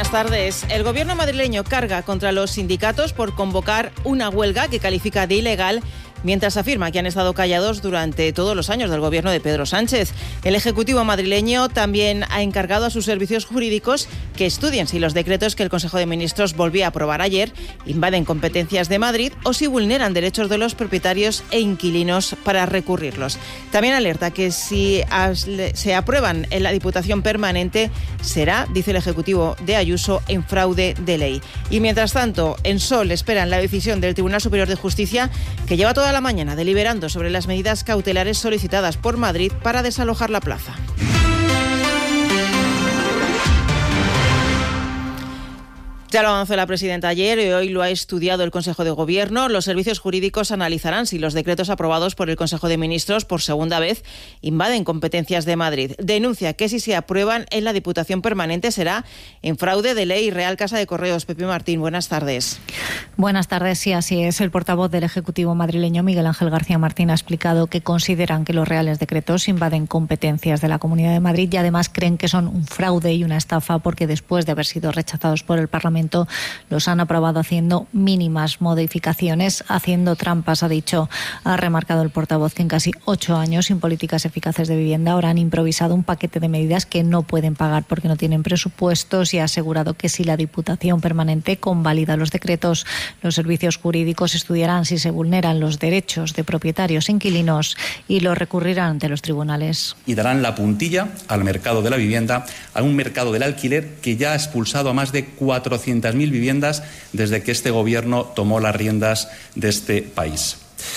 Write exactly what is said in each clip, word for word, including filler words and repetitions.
Buenas tardes. El gobierno madrileño carga contra los sindicatos por convocar una huelga que califica de ilegal, mientras afirma que han estado callados durante todos los años del gobierno de Pedro Sánchez. El Ejecutivo madrileño también ha encargado a sus servicios jurídicos que estudien si los decretos que el Consejo de Ministros volvió a aprobar ayer invaden competencias de Madrid o si vulneran derechos de los propietarios e inquilinos para recurrirlos. También alerta que si se aprueban en la Diputación Permanente será, dice el Ejecutivo de Ayuso, en fraude de ley. Y mientras tanto, en Sol esperan la decisión del Tribunal Superior de Justicia, que lleva toda la mañana deliberando sobre las medidas cautelares solicitadas por Madrid para desalojar la plaza. Ya lo avanzó la presidenta ayer y hoy lo ha estudiado el Consejo de Gobierno. Los servicios jurídicos analizarán si los decretos aprobados por el Consejo de Ministros por segunda vez invaden competencias de Madrid. Denuncia que si se aprueban en la Diputación Permanente será en fraude de ley. Real Casa de Correos. Pepe Martín, buenas tardes. Buenas tardes, sí, así es. El portavoz del Ejecutivo madrileño, Miguel Ángel García Martín, ha explicado que consideran que los reales decretos invaden competencias de la Comunidad de Madrid y además creen que son un fraude y una estafa porque después de haber sido rechazados por el Parlamento los han aprobado haciendo mínimas modificaciones, haciendo trampas, ha dicho. Ha remarcado el portavoz que en casi ocho años sin políticas eficaces de vivienda ahora han improvisado un paquete de medidas que no pueden pagar porque no tienen presupuestos y ha asegurado que si la Diputación Permanente convalida los decretos, los servicios jurídicos estudiarán si se vulneran los derechos de propietarios e inquilinos y los recurrirán ante los tribunales. Y darán la puntilla al mercado de la vivienda, a un mercado del alquiler que ya ha expulsado a más de cuatrocientas mil viviendas desde que este gobierno tomó las riendas de este país.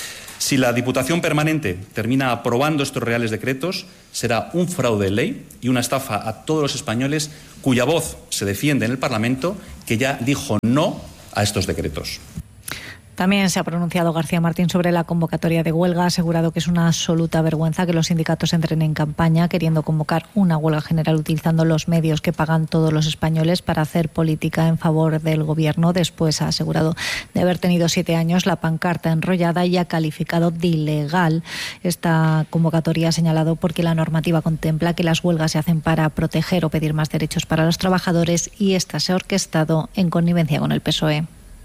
Si la Diputación Permanente termina aprobando estos reales decretos, será un fraude de ley y una estafa a todos los españoles cuya voz se defiende en el Parlamento, que ya dijo no a estos decretos. También se ha pronunciado García Martín sobre la convocatoria de huelga. Ha asegurado que es una absoluta vergüenza que los sindicatos entren en campaña queriendo convocar una huelga general utilizando los medios que pagan todos los españoles para hacer política en favor del gobierno. Después ha asegurado de haber tenido siete años la pancarta enrollada y ha calificado de ilegal esta convocatoria, ha señalado porque la normativa contempla que las huelgas se hacen para proteger o pedir más derechos para los trabajadores y esta se ha orquestado en connivencia con el P S O E.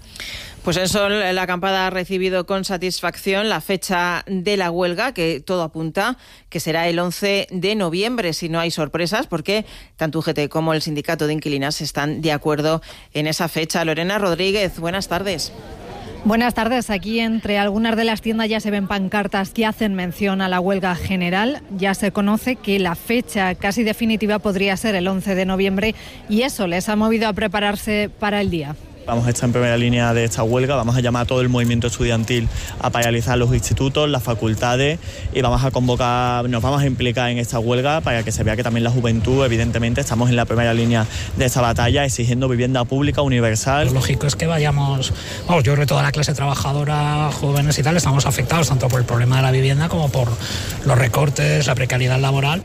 Pues en Sol, la acampada ha recibido con satisfacción la fecha de la huelga, que todo apunta que será el once de noviembre, si no hay sorpresas, porque tanto U G T como el Sindicato de Inquilinas están de acuerdo en esa fecha. Lorena Rodríguez, buenas tardes. Buenas tardes. Aquí entre algunas de las tiendas ya se ven pancartas que hacen mención a la huelga general. Ya se conoce que la fecha casi definitiva podría ser el once de noviembre y eso les ha movido a prepararse para el día. Vamos a estar en primera línea de esta huelga, vamos a llamar a todo el movimiento estudiantil a paralizar los institutos, las facultades y vamos a convocar, nos vamos a implicar en esta huelga para que se vea que también la juventud, evidentemente, estamos en la primera línea de esta batalla exigiendo vivienda pública universal. Lo lógico es que vayamos, vamos, yo creo que toda la clase trabajadora, jóvenes y tal, estamos afectados tanto por el problema de la vivienda como por los recortes, la precariedad laboral.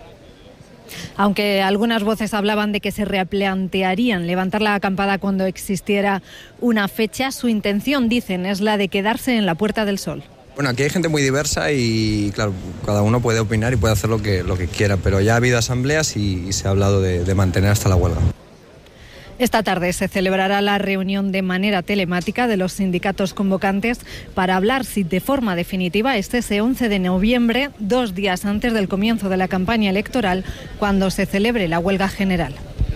Aunque algunas voces hablaban de que se replantearían levantar la acampada cuando existiera una fecha, su intención, dicen, es la de quedarse en la Puerta del Sol. Bueno, aquí hay gente muy diversa y, claro, cada uno puede opinar y puede hacer lo que, lo que quiera, pero ya ha habido asambleas y, y se ha hablado de, de mantener hasta la huelga. Esta tarde se celebrará la reunión de manera telemática de los sindicatos convocantes para hablar si de forma definitiva este ese once de noviembre, dos días antes del comienzo de la campaña electoral, cuando se celebre la huelga general.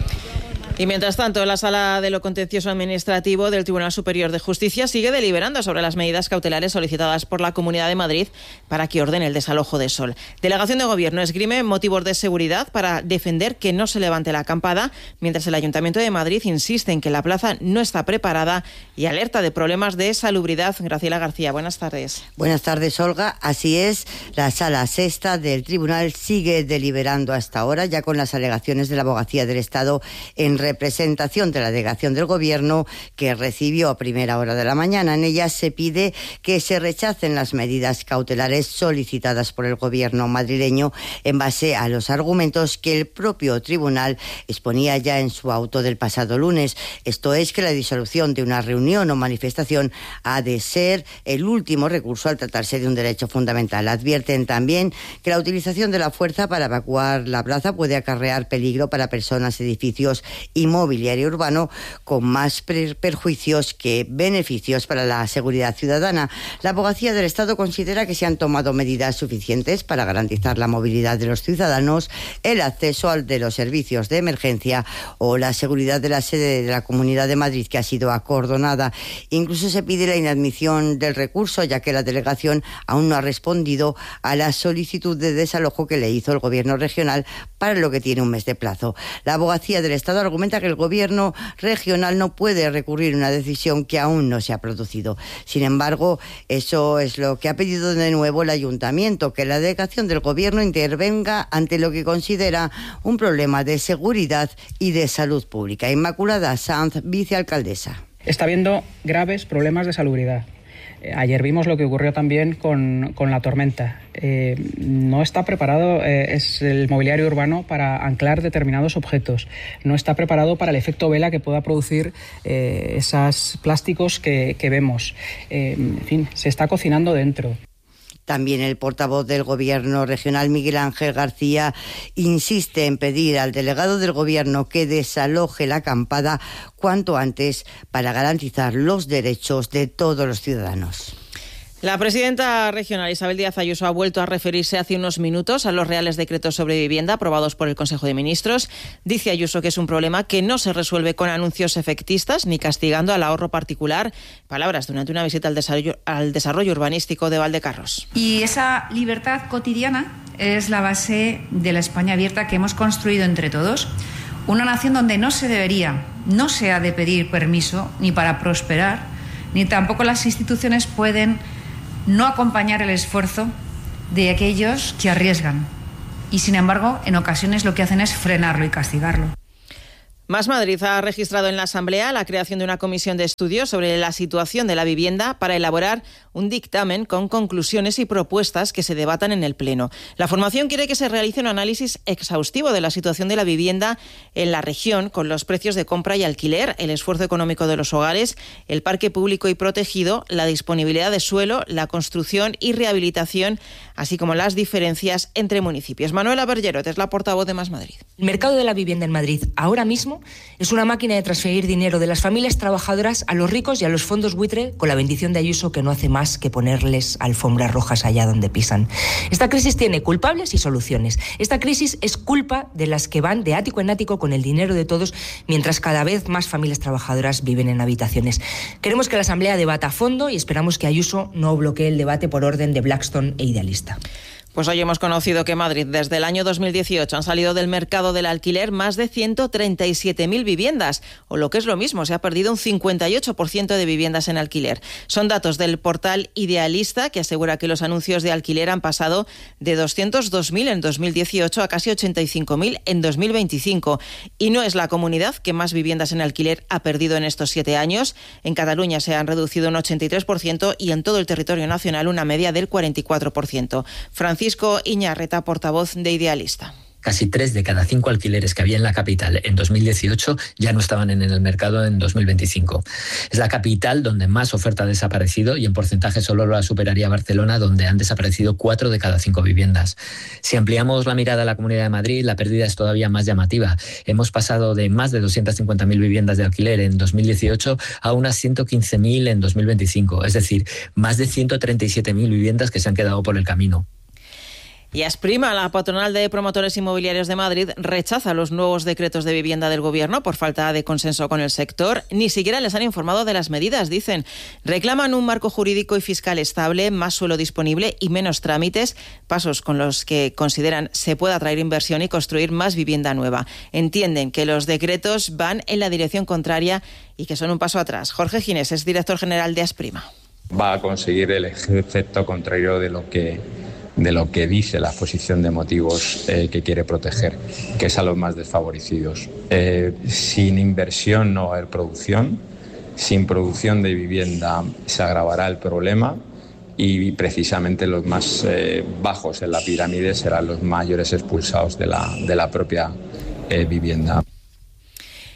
Y mientras tanto, la Sala de lo Contencioso Administrativo del Tribunal Superior de Justicia sigue deliberando sobre las medidas cautelares solicitadas por la Comunidad de Madrid para que ordene el desalojo de Sol. Delegación de Gobierno esgrime motivos de seguridad para defender que no se levante la acampada, mientras el Ayuntamiento de Madrid insiste en que la plaza no está preparada y alerta de problemas de salubridad. Graciela García, buenas tardes. Buenas tardes, Olga. Así es, la Sala Sexta del Tribunal sigue deliberando hasta ahora, ya con las alegaciones de la Abogacía del Estado en representación de la delegación del Gobierno que recibió a primera hora de la mañana. En ella se pide que se rechacen las medidas cautelares solicitadas por el Gobierno madrileño en base a los argumentos que el propio tribunal exponía ya en su auto del pasado lunes. Esto es que la disolución de una reunión o manifestación ha de ser el último recurso al tratarse de un derecho fundamental. Advierten también que la utilización de la fuerza para evacuar la plaza puede acarrear peligro para personas, edificios y inmobiliario urbano con más perjuicios que beneficios para la seguridad ciudadana. La Abogacía del Estado considera que se han tomado medidas suficientes para garantizar la movilidad de los ciudadanos, el acceso al de los servicios de emergencia o la seguridad de la sede de la Comunidad de Madrid, que ha sido acordonada. Incluso se pide la inadmisión del recurso, ya que la delegación aún no ha respondido a la solicitud de desalojo que le hizo el Gobierno regional, para lo que tiene un mes de plazo. La Abogacía del Estado argumenta que el Gobierno regional no puede recurrir a una decisión que aún no se ha producido. Sin embargo, eso es lo que ha pedido de nuevo el Ayuntamiento, que la delegación del Gobierno intervenga ante lo que considera un problema de seguridad y de salud pública. Inmaculada Sanz, vicealcaldesa. Está habiendo graves problemas de salubridad. Ayer vimos lo que ocurrió también con, con la tormenta. Eh, no está preparado eh, es el mobiliario urbano para anclar determinados objetos. No está preparado para el efecto vela que pueda producir eh, esos plásticos que, que vemos. Eh, en fin, se está cocinando dentro. También el portavoz del Gobierno regional, Miguel Ángel García, insiste en pedir al delegado del Gobierno que desaloje la acampada cuanto antes para garantizar los derechos de todos los ciudadanos. La presidenta regional Isabel Díaz Ayuso ha vuelto a referirse hace unos minutos a los reales decretos sobre vivienda aprobados por el Consejo de Ministros. Dice Ayuso que es un problema que no se resuelve con anuncios efectistas ni castigando al ahorro particular. Palabras durante una visita al desarrollo, al desarrollo urbanístico de Valdecarros. Y esa libertad cotidiana es la base de la España abierta que hemos construido entre todos. Una nación donde no se debería, no se ha de pedir permiso ni para prosperar, ni tampoco las instituciones pueden no acompañar el esfuerzo de aquellos que arriesgan y, sin embargo, en ocasiones lo que hacen es frenarlo y castigarlo. Más Madrid ha registrado en la Asamblea la creación de una comisión de estudio sobre la situación de la vivienda para elaborar un dictamen con conclusiones y propuestas que se debatan en el Pleno. La formación quiere que se realice un análisis exhaustivo de la situación de la vivienda en la región, con los precios de compra y alquiler, el esfuerzo económico de los hogares, el parque público y protegido, la disponibilidad de suelo, la construcción y rehabilitación, así como las diferencias entre municipios. Manuela Bergerot es la portavoz de Más Madrid. El mercado de la vivienda en Madrid ahora mismo es una máquina de transferir dinero de las familias trabajadoras a los ricos y a los fondos buitre, con la bendición de Ayuso, que no hace más que ponerles alfombras rojas allá donde pisan. Esta crisis tiene culpables y soluciones. Esta crisis es culpa de las que van de ático en ático con el dinero de todos, mientras cada vez más familias trabajadoras viven en habitaciones. Queremos que la Asamblea debata a fondo y esperamos que Ayuso no bloquee el debate por orden de Blackstone e Idealista. Pues hoy hemos conocido que Madrid, desde el año dos mil dieciocho, han salido del mercado del alquiler más de ciento treinta y siete mil viviendas, o lo que es lo mismo, se ha perdido un cincuenta y ocho por ciento de viviendas en alquiler. Son datos del portal Idealista, que asegura que los anuncios de alquiler han pasado de doscientos dos mil en dos mil dieciocho a casi ochenta y cinco mil en dos mil veinticinco. Y no es la comunidad que más viviendas en alquiler ha perdido en estos siete años. En Cataluña se han reducido un ochenta y tres por ciento y en todo el territorio nacional una media del cuarenta y cuatro por ciento. Francisco Iñarreta, portavoz de Idealista. Casi tres de cada cinco alquileres que había en la capital en dos mil dieciocho ya no estaban en el mercado en dos mil veinticinco. Es la capital donde más oferta ha desaparecido y en porcentaje solo la superaría Barcelona, donde han desaparecido cuatro de cada cinco viviendas. Si ampliamos la mirada a la Comunidad de Madrid, la pérdida es todavía más llamativa. Hemos pasado de más de doscientas cincuenta mil viviendas de alquiler en dos mil dieciocho a unas ciento quince mil en dos mil veinticinco, es decir, más de ciento treinta y siete mil viviendas que se han quedado por el camino. Y Asprima, la patronal de promotores inmobiliarios de Madrid, rechaza los nuevos decretos de vivienda del Gobierno por falta de consenso con el sector. Ni siquiera les han informado de las medidas, dicen. Reclaman un marco jurídico y fiscal estable, más suelo disponible y menos trámites, pasos con los que consideran se puede atraer inversión y construir más vivienda nueva. Entienden que los decretos van en la dirección contraria y que son un paso atrás. Jorge Ginés es director general de Asprima. Va a conseguir el efecto contrario de lo que... de lo que dice la exposición de motivos eh, que quiere proteger, que es a los más desfavorecidos. Eh, sin inversión no va a haber producción, sin producción de vivienda se agravará el problema y precisamente los más eh, bajos en la pirámide serán los mayores expulsados de la, de la propia eh, vivienda.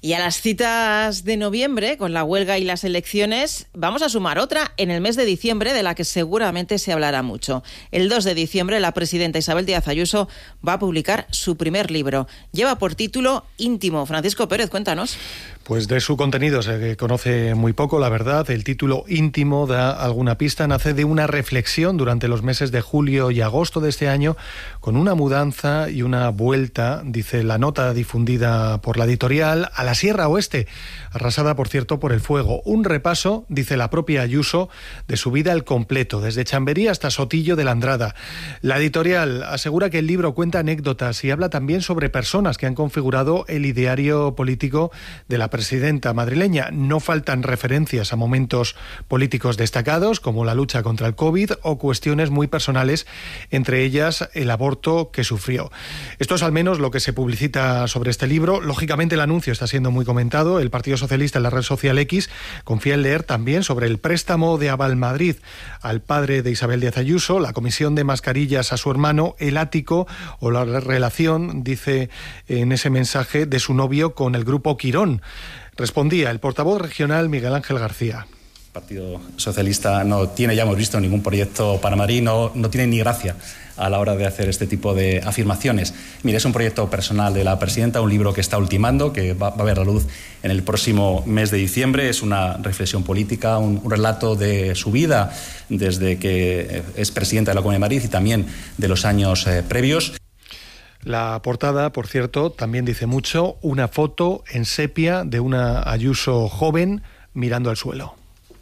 Y a las citas de noviembre, con la huelga y las elecciones, vamos a sumar otra en el mes de diciembre, de la que seguramente se hablará mucho. El dos de diciembre, la presidenta Isabel Díaz Ayuso va a publicar su primer libro. Lleva por título Íntimo. Francisco Pérez, cuéntanos. Pues de su contenido se conoce muy poco, la verdad. El título Íntimo da alguna pista. Nace de una reflexión durante los meses de julio y agosto de este año, con una mudanza y una vuelta, dice la nota difundida por la editorial, a la Sierra Oeste, arrasada, por cierto, por el fuego. Un repaso, dice la propia Ayuso, de su vida al completo, desde Chamberí hasta Sotillo de la Andrada. La editorial asegura que el libro cuenta anécdotas y habla también sobre personas que han configurado el ideario político de la presidenta madrileña. No faltan referencias a momentos políticos destacados, como la lucha contra el COVID o cuestiones muy personales, entre ellas el aborto que sufrió. Esto es al menos lo que se publicita sobre este libro. Lógicamente el anuncio está siendo muy comentado. El Partido Socialista en la red social X confía en leer también sobre el préstamo de Avalmadrid al padre de Isabel Díaz Ayuso, la comisión de mascarillas a su hermano, el ático o la relación, dice en ese mensaje, de su novio con el grupo Quirón. Respondía el portavoz regional Miguel Ángel García. El Partido Socialista no tiene, ya hemos visto, ningún proyecto para Madrid, no, no tiene ni gracia a la hora de hacer este tipo de afirmaciones. Mire, es un proyecto personal de la presidenta, un libro que está ultimando, que va, va a ver la luz en el próximo mes de diciembre. Es una reflexión política, un, un relato de su vida desde que es presidenta de la Comunidad de Madrid y también de los años eh, previos. La portada, por cierto, también dice mucho, una foto en sepia de una Ayuso joven mirando al suelo.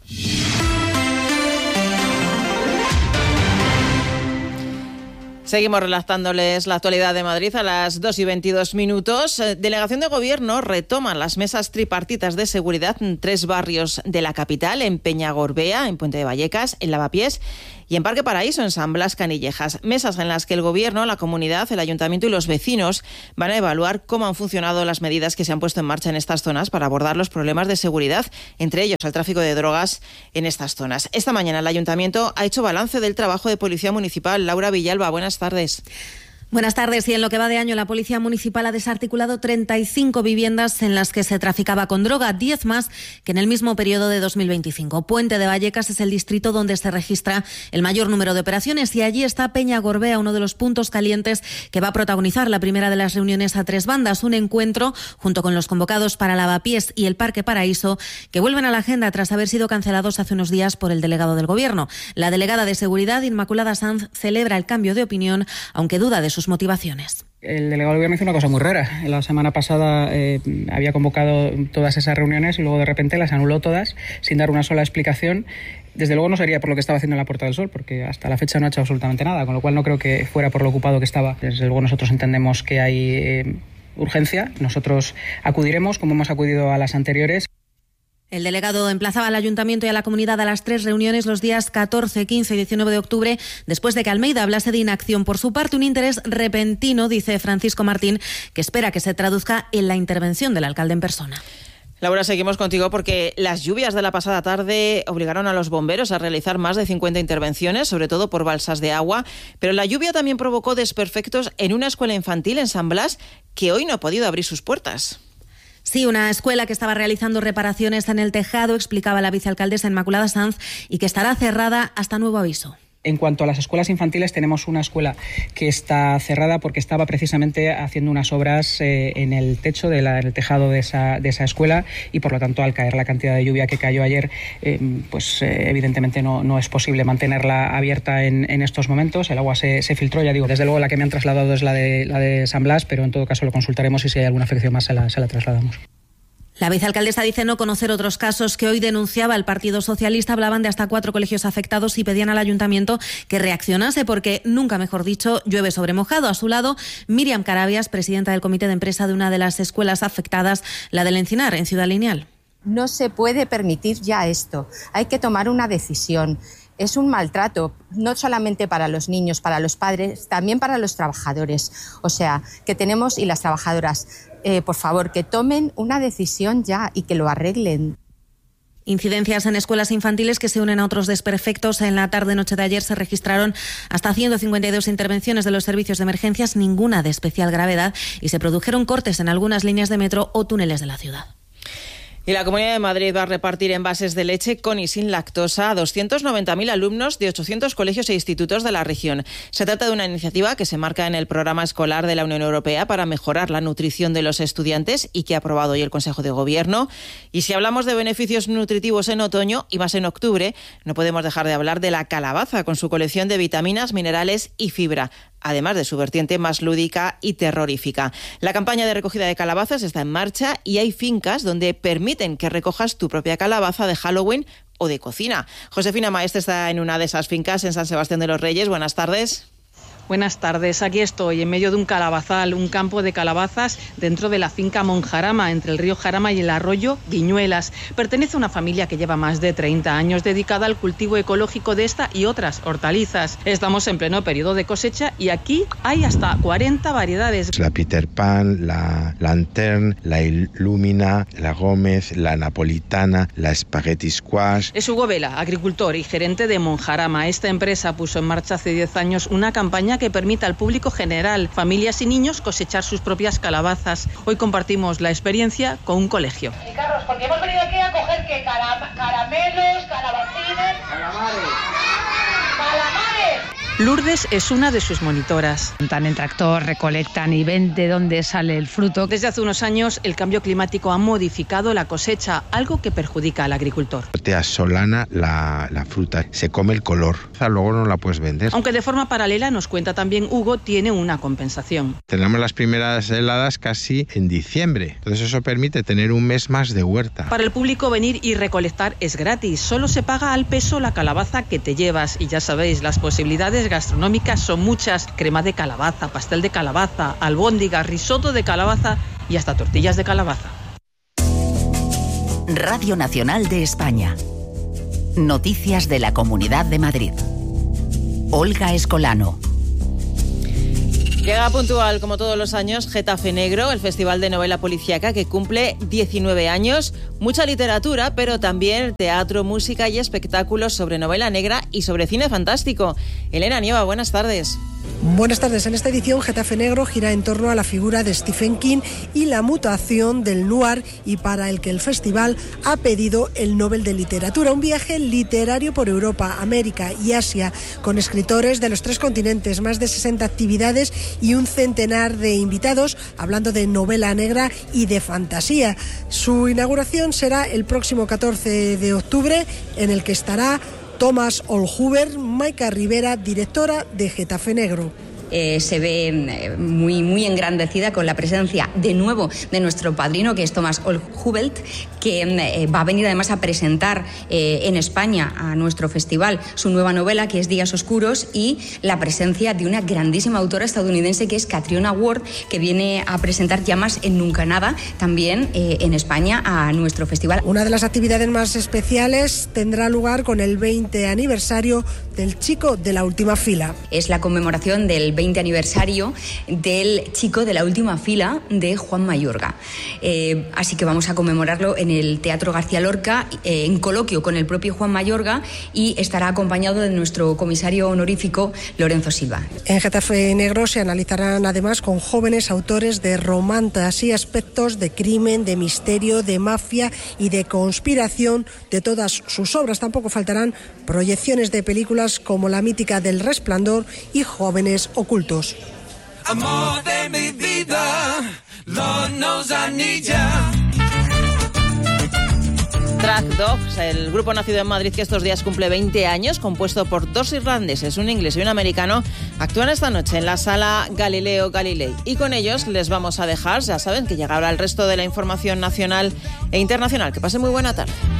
Seguimos relatándoles la actualidad de Madrid a las dos y veintidós minutos. Delegación de Gobierno retoma las mesas tripartitas de seguridad en tres barrios de la capital, en Peñagorbea, en Puente de Vallecas, en Lavapiés y en Parque Paraíso, en San Blas Canillejas. Mesas en las que el Gobierno, la comunidad, el Ayuntamiento y los vecinos van a evaluar cómo han funcionado las medidas que se han puesto en marcha en estas zonas para abordar los problemas de seguridad, entre ellos el tráfico de drogas en estas zonas. Esta mañana el Ayuntamiento ha hecho balance del trabajo de Policía Municipal. Laura Villalba, buenas tardes. Buenas tardes. Y en lo que va de año, la Policía Municipal ha desarticulado treinta y cinco viviendas en las que se traficaba con droga, diez más que en el mismo periodo de dos mil veinticinco. Puente de Vallecas es el distrito donde se registra el mayor número de operaciones y allí está Peñagorbea, uno de los puntos calientes que va a protagonizar la primera de las reuniones a tres bandas, un encuentro junto con los convocados para Lavapiés y el Parque Paraíso, que vuelven a la agenda tras haber sido cancelados hace unos días por el delegado del Gobierno. La delegada de Seguridad, Inmaculada Sanz, celebra el cambio de opinión, aunque duda de sus motivaciones. El delegado del Gobierno hizo una cosa muy rara. La semana pasada eh, había convocado todas esas reuniones y luego de repente las anuló todas sin dar una sola explicación. Desde luego no sería por lo que estaba haciendo en la Puerta del Sol, porque hasta la fecha no ha hecho absolutamente nada, con lo cual no creo que fuera por lo ocupado que estaba. Desde luego nosotros entendemos que hay eh, urgencia. Nosotros acudiremos, como hemos acudido a las anteriores. El delegado emplazaba al Ayuntamiento y a la comunidad a las tres reuniones los días catorce, quince y diecinueve de octubre, después de que Almeida hablase de inacción. Por su parte, un interés repentino, dice Francisco Martín, que espera que se traduzca en la intervención del alcalde en persona. Laura, seguimos contigo porque las lluvias de la pasada tarde obligaron a los bomberos a realizar más de cincuenta intervenciones, sobre todo por balsas de agua, pero la lluvia también provocó desperfectos en una escuela infantil en San Blas que hoy no ha podido abrir sus puertas. Sí, una escuela que estaba realizando reparaciones en el tejado, explicaba la vicealcaldesa Inmaculada Sanz, y que estará cerrada hasta nuevo aviso. En cuanto a las escuelas infantiles, tenemos una escuela que está cerrada porque estaba precisamente haciendo unas obras eh, en el techo, de la, en el tejado de esa, de esa escuela, y por lo tanto, al caer la cantidad de lluvia que cayó ayer, eh, pues eh, evidentemente no, no es posible mantenerla abierta en, en estos momentos. El agua se, se filtró, ya digo, desde luego la que me han trasladado es la de, la de San Blas, pero en todo caso lo consultaremos y si hay alguna afección más se la, se la trasladamos. La vicealcaldesa dice no conocer otros casos que hoy denunciaba el Partido Socialista. Hablaban de hasta cuatro colegios afectados y pedían al ayuntamiento que reaccionase porque, nunca mejor dicho, llueve sobre mojado. A su lado, Miriam Carabias, presidenta del comité de empresa de una de las escuelas afectadas, la del Encinar, en Ciudad Lineal. No se puede permitir ya esto. Hay que tomar una decisión. Es un maltrato, no solamente para los niños, para los padres, también para los trabajadores. O sea, que tenemos, y las trabajadoras, eh, por favor, que tomen una decisión ya y que lo arreglen. Incidencias en escuelas infantiles que se unen a otros desperfectos. En la tarde-noche de ayer se registraron hasta ciento cincuenta y dos intervenciones de los servicios de emergencias, ninguna de especial gravedad, y se produjeron cortes en algunas líneas de metro o túneles de la ciudad. Y la Comunidad de Madrid va a repartir envases de leche con y sin lactosa a doscientos noventa mil alumnos de ochocientos colegios e institutos de la región. Se trata de una iniciativa que se marca en el programa escolar de la Unión Europea para mejorar la nutrición de los estudiantes y que ha aprobado hoy el Consejo de Gobierno. Y si hablamos de beneficios nutritivos en otoño y más en octubre, no podemos dejar de hablar de la calabaza con su colección de vitaminas, minerales y fibra, además de su vertiente más lúdica y terrorífica. La campaña de recogida de calabazas está en marcha y hay fincas donde permiten que recojas tu propia calabaza de Halloween o de cocina. Josefina Maestre está en una de esas fincas en San Sebastián de los Reyes. Buenas tardes. Buenas tardes, aquí estoy en medio de un calabazal, un campo de calabazas dentro de la finca Monjarama, entre el río Jarama y el arroyo Guiñuelas. Pertenece a una familia que lleva más de treinta años dedicada al cultivo ecológico de esta y otras hortalizas. Estamos en pleno periodo de cosecha y aquí hay hasta cuarenta variedades. La Peter Pan, la Lantern, la Illumina, la Gómez, la Napolitana, la Spaghetti Squash. Es Hugo Vela, agricultor y gerente de Monjarama. Esta empresa puso en marcha hace diez años una campaña que permita al público general, familias y niños cosechar sus propias calabazas. Hoy compartimos la experiencia con un colegio. Y Carlos, porque hemos venido aquí a coger que Caram- caramelos, calabacines, calamares. calamares. Lourdes es una de sus monitoras. Montan en tractor, recolectan y ven de dónde sale el fruto. Desde hace unos años el cambio climático ha modificado la cosecha, algo que perjudica al agricultor. Te asolana la, la fruta, se come el color, luego no la puedes vender. Aunque de forma paralela, nos cuenta también Hugo, tiene una compensación. Tenemos las primeras heladas casi en diciembre, entonces eso permite tener un mes más de huerta. Para el público venir y recolectar es gratis, solo se paga al peso la calabaza que te llevas y ya sabéis, las posibilidades gastronómicas son muchas: crema de calabaza, pastel de calabaza, albóndiga, risotto de calabaza y hasta tortillas de calabaza. Radio Nacional de España. Noticias de la Comunidad de Madrid. Olga Escolano. Llega puntual, como todos los años, Getafe Negro, el festival de novela policíaca que cumple diecinueve años. Mucha literatura, pero también teatro, música y espectáculos sobre novela negra y sobre cine fantástico. Elena Nieva, buenas tardes. Buenas tardes. En esta edición, Getafe Negro gira en torno a la figura de Stephen King y la mutación del noir, y para el que el festival ha pedido el Nobel de Literatura. Un viaje literario por Europa, América y Asia, con escritores de los tres continentes, más de sesenta actividades y un centenar de invitados, hablando de novela negra y de fantasía. Su inauguración será el próximo catorce de octubre, en el que estará Thomas Olhuber, Maika Rivera, directora de Getafe Negro. Eh, se ve muy, muy engrandecida con la presencia de nuevo de nuestro padrino, que es Thomas Olhubelt, que eh, va a venir además a presentar eh, en España a nuestro festival su nueva novela, que es Días Oscuros, y la presencia de una grandísima autora estadounidense que es Catriona Ward, que viene a presentar Llamas en Nunca Nada también eh, en España a nuestro festival. Una de las actividades más especiales tendrá lugar con el veinte aniversario del Chico de la Última Fila. Es la conmemoración del veinte aniversario del Chico de la Última Fila de Juan Mayorga. Eh, así que vamos a conmemorarlo en el Teatro García Lorca, eh, en coloquio con el propio Juan Mayorga, y estará acompañado de nuestro comisario honorífico Lorenzo Silva. En Getafe Negro se analizarán además con jóvenes autores de romances y aspectos de crimen, de misterio, de mafia y de conspiración de todas sus obras. Tampoco faltarán proyecciones de películas como la mítica del Resplandor y Jóvenes Ocultos. Amor de mi vida, Lord knows I need ya. Track Dogs, el grupo nacido en Madrid que estos días cumple veinte años, compuesto por dos irlandeses, un inglés y un americano, actúan esta noche en la sala Galileo Galilei. Y con ellos les vamos a dejar, ya saben que llega ahora el resto de la información nacional e internacional. Que pasen muy buena tarde.